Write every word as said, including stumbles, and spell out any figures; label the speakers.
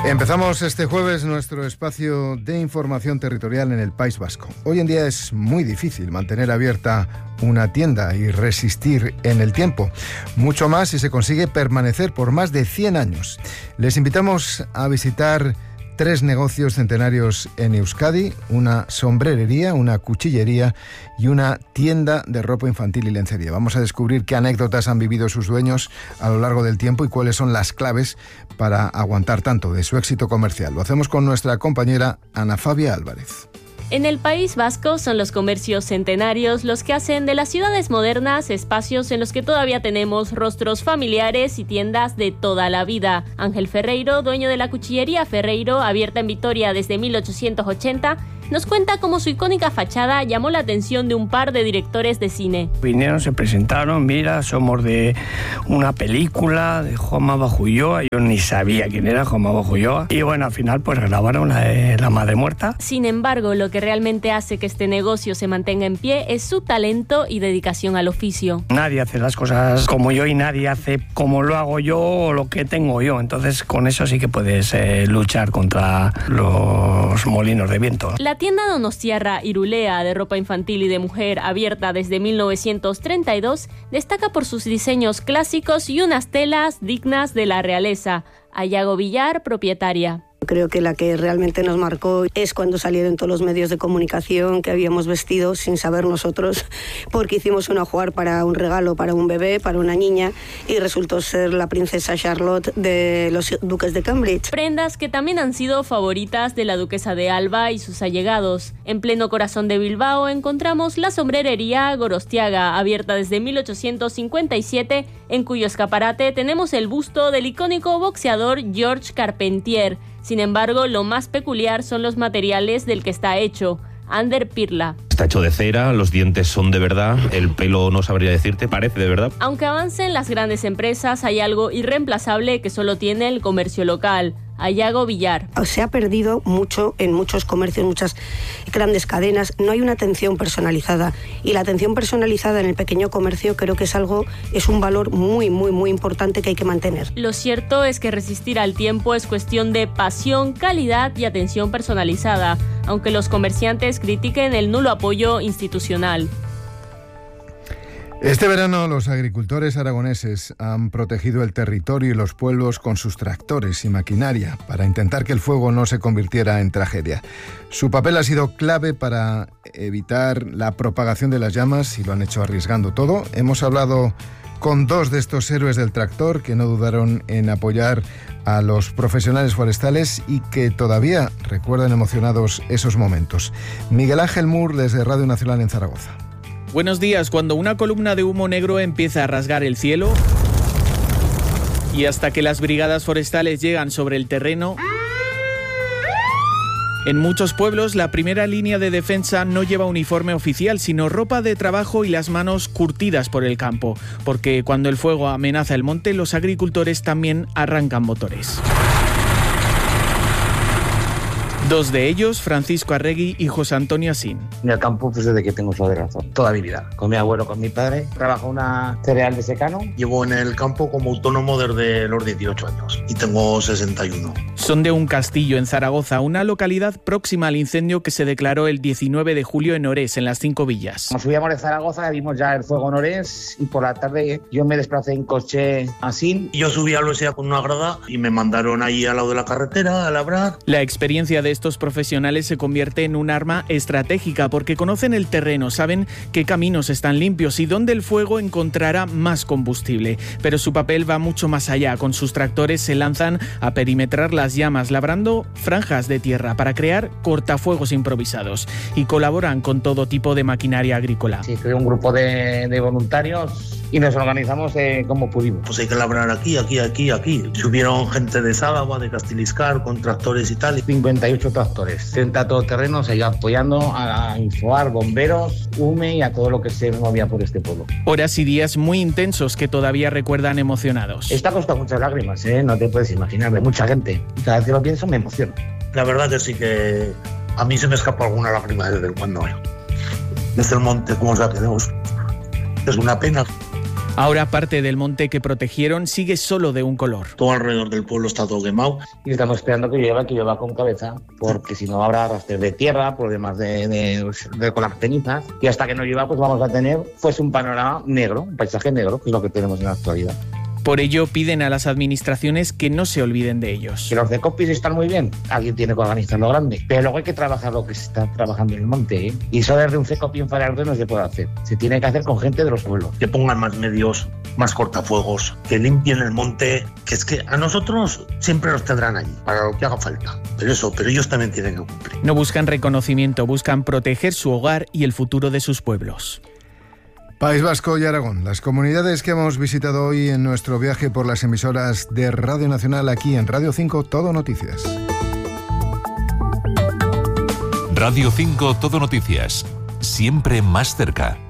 Speaker 1: Empezamos este jueves nuestro espacio de información territorial en el País Vasco. Hoy en día es muy difícil mantener abierta una tienda y resistir en el tiempo. Mucho más si se consigue permanecer por más de cien años. Les invitamos a visitar tres negocios centenarios en Euskadi, una sombrerería, una cuchillería y una tienda de ropa infantil y lencería. Vamos a descubrir qué anécdotas han vivido sus dueños a lo largo del tiempo y cuáles son las claves para aguantar tanto de su éxito comercial. Lo hacemos con nuestra compañera Ana Fabia Álvarez.
Speaker 2: En el País Vasco son los comercios centenarios los que hacen de las ciudades modernas espacios en los que todavía tenemos rostros familiares y tiendas de toda la vida. Ángel Ferreiro, dueño de la cuchillería Ferreiro, abierta en Vitoria desde mil ochocientos ochenta, nos cuenta cómo su icónica fachada llamó la atención de un par de directores de cine.
Speaker 3: Vinieron, se presentaron, mira, somos de una película de Jaume Ulloa, yo ni sabía quién era Jaume Ulloa, y bueno, al final pues grabaron la de La Madre Muerta.
Speaker 2: Sin embargo, lo que realmente hace que este negocio se mantenga en pie es su talento y dedicación al oficio.
Speaker 3: Nadie hace las cosas como yo y nadie hace como lo hago yo o lo que tengo yo, entonces con eso sí que puedes eh, luchar contra los molinos de viento.
Speaker 2: La tienda donostiarra Irulea de ropa infantil y de mujer, abierta desde mil novecientos treinta y dos, destaca por sus diseños clásicos y unas telas dignas de la realeza. Ayago Villar, propietaria.
Speaker 4: Creo que la que realmente nos marcó es cuando salieron todos los medios de comunicación que habíamos vestido sin saber nosotros, porque hicimos una jugar para un regalo para un bebé, para una niña, y resultó ser la princesa Charlotte de los duques de Cambridge.
Speaker 2: Prendas que también han sido favoritas de la duquesa de Alba y sus allegados. En pleno corazón de Bilbao encontramos la sombrerería Gorostiaga, abierta desde mil ochocientos cincuenta y siete, en cuyo escaparate tenemos el busto del icónico boxeador George Carpentier. Sin embargo, lo más peculiar son los materiales del que está hecho. Ander Pirla.
Speaker 5: Está hecho de cera, los dientes son de verdad, el pelo no sabría decirte, parece de verdad.
Speaker 2: Aunque avancen las grandes empresas, hay algo irreemplazable que solo tiene el comercio local. Ayago Villar.
Speaker 4: Se ha perdido mucho en muchos comercios, muchas grandes cadenas. No hay una atención personalizada, y la atención personalizada en el pequeño comercio creo que es algo, es un valor muy, muy, muy importante que hay que mantener.
Speaker 2: Lo cierto es que resistir al tiempo es cuestión de pasión, calidad y atención personalizada, aunque los comerciantes critiquen el nulo apoyo institucional.
Speaker 1: Este verano los agricultores aragoneses han protegido el territorio y los pueblos con sus tractores y maquinaria para intentar que el fuego no se convirtiera en tragedia. Su papel ha sido clave para evitar la propagación de las llamas y lo han hecho arriesgando todo. Hemos hablado con dos de estos héroes del tractor que no dudaron en apoyar a los profesionales forestales y que todavía recuerdan emocionados esos momentos. Miguel Ángel Mur, desde Radio Nacional en Zaragoza.
Speaker 6: Buenos días. Cuando una columna de humo negro empieza a rasgar el cielo y hasta que las brigadas forestales llegan sobre el terreno, en muchos pueblos la primera línea de defensa no lleva uniforme oficial, sino ropa de trabajo y las manos curtidas por el campo, porque cuando el fuego amenaza el monte, los agricultores también arrancan motores. Dos de ellos, Francisco Arregui y José Antonio Asín.
Speaker 7: En el campo, pues desde que tengo uso de razón, toda mi vida. Con mi abuelo, con mi padre, trabajo una cereal de secano.
Speaker 8: Llevo en el campo como autónomo desde los dieciocho años y tengo sesenta y uno.
Speaker 6: Son de un castillo en Zaragoza, una localidad próxima al incendio que se declaró el diecinueve de julio en Orés, en las Cinco Villas.
Speaker 7: Nos subíamos de Zaragoza, vimos ya el fuego en Orés y por la tarde yo me desplacé en coche a Asín.
Speaker 8: Yo subí a Loesea con una grada y me mandaron ahí al lado de la carretera a labrar.
Speaker 6: La experiencia de estos profesionales se convierte en un arma estratégica porque conocen el terreno, saben qué caminos están limpios y dónde el fuego encontrará más combustible. Pero su papel va mucho más allá. Con sus tractores se lanzan a perimetrar las llamas, labrando franjas de tierra para crear cortafuegos improvisados y colaboran con todo tipo de maquinaria agrícola.
Speaker 7: Sí, creé un grupo de, de voluntarios y nos organizamos eh, como pudimos.
Speaker 8: Pues hay que labrar aquí, aquí, aquí, aquí. Subieron gente de Ságaba, de Castiliscar, con tractores y tal.
Speaker 7: cincuenta y ocho tractores, treinta todoterrenos, ahí apoyando a Infoar, bomberos, U M E y a todo lo que se movía por este pueblo.
Speaker 6: Horas y días muy intensos que todavía recuerdan emocionados.
Speaker 7: Esto ha costado muchas lágrimas, ¿eh? No te puedes imaginar, de mucha gente. Y cada vez que lo pienso me emociono.
Speaker 8: La verdad que sí que a mí se me escapa alguna lágrima desde cuando, ¿eh? Desde el monte, como os la tenemos. Es una pena.
Speaker 6: Ahora parte del monte que protegieron sigue solo de un color.
Speaker 8: Todo alrededor del pueblo está todo quemado.
Speaker 7: Y estamos esperando que llueva, que llueva con cabeza, porque si no habrá rastros de tierra, problemas de, de, de con las cenizas, y hasta que no llueva pues vamos a tener pues un panorama negro, un paisaje negro, que es lo que tenemos en la actualidad.
Speaker 6: Por ello piden a las administraciones que no se olviden de ellos.
Speaker 7: Que los de Copis están muy bien, alguien tiene que organizarlo grande, pero luego hay que trabajar lo que se está trabajando en el monte, ¿eh? Y eso desde un Cecopi en Fajardo no se puede hacer, se tiene que hacer con gente de los pueblos.
Speaker 8: Que pongan más medios, más cortafuegos, que limpien el monte, que es que a nosotros siempre nos tendrán allí, para lo que haga falta. Pero eso, pero ellos también tienen que cumplir.
Speaker 6: No buscan reconocimiento, buscan proteger su hogar y el futuro de sus pueblos.
Speaker 1: País Vasco y Aragón, las comunidades que hemos visitado hoy en nuestro viaje por las emisoras de Radio Nacional aquí en Radio cinco, Todo Noticias.
Speaker 9: Radio cinco, Todo Noticias, siempre más cerca.